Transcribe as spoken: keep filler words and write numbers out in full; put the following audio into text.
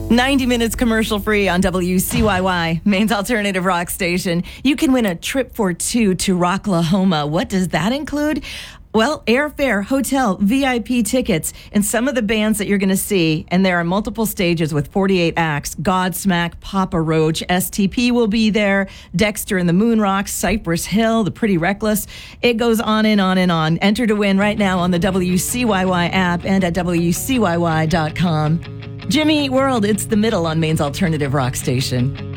ninety minutes commercial free on W C Y Y, Maine's alternative rock station. You can win a trip for two to Rocklahoma. What does that include? Well, airfare, hotel, V I P tickets, and some of the bands that you're going to see. And there are multiple stages with forty-eight acts. Godsmack, Papa Roach, S T P will be there. Dexter and the Moonrocks, Cypress Hill, The Pretty Reckless. It goes on and on and on. Enter to win right now on the W C Y Y app and at W C Y Y dot com. Jimmy Eat World, it's the middle on Maine's alternative rock station.